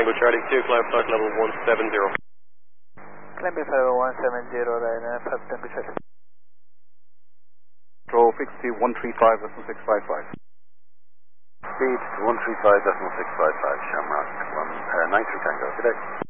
Tango Charlie 2, climb flight level 170. Climb flight level 170, Ryanair 5 Tango Charlie. Control frequency 135.655. Speed 135.655, Shamrock 93 Tango. Good day.